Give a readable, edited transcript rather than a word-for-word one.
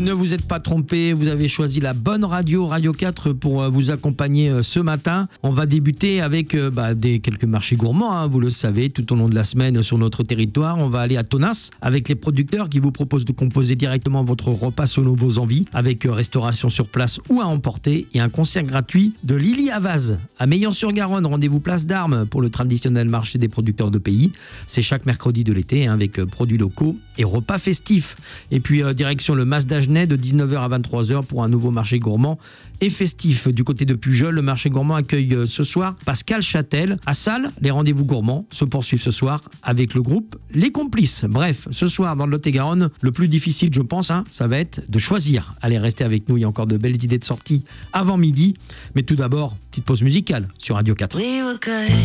Vous ne vous êtes pas trompé, vous avez choisi la bonne radio, Radio 4, pour vous accompagner ce matin. On va débuter avec quelques marchés gourmands, hein, vous le savez, tout au long de la semaine sur notre territoire. On va aller à Tonnas avec les producteurs qui vous proposent de composer directement votre repas selon vos envies, avec restauration sur place ou à emporter, et un concert gratuit de Lily Havaz. À Meillan-sur-Garonne, rendez-vous place d'Armes pour le traditionnel marché des producteurs de pays. C'est chaque mercredi de l'été, hein, avec produits locaux et repas festifs. Et puis direction le Mas d'Agenais de 19h à 23h pour un nouveau marché gourmand et festif. Du côté de Pujol, le marché gourmand accueille ce soir Pascal Châtel. À Salles, les rendez-vous gourmands se poursuivent ce soir avec le groupe Les Complices. Bref, ce soir dans le Lot-et-Garonne, le plus difficile, je pense, ça va être de choisir. Allez, restez avec nous, il y a encore de belles idées de sortie avant midi. Mais tout d'abord, petite pause musicale sur Radio 4.